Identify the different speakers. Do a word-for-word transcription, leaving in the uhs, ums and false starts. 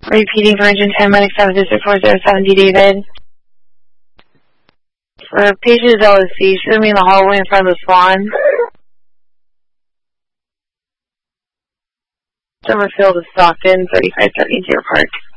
Speaker 1: Repeating for engine ten, Medic seven District four zero seven D, David. For patient L S C, should be in the hallway in front of the Swan. Summerfield is Stockton, thirty-five thirty Deer Park.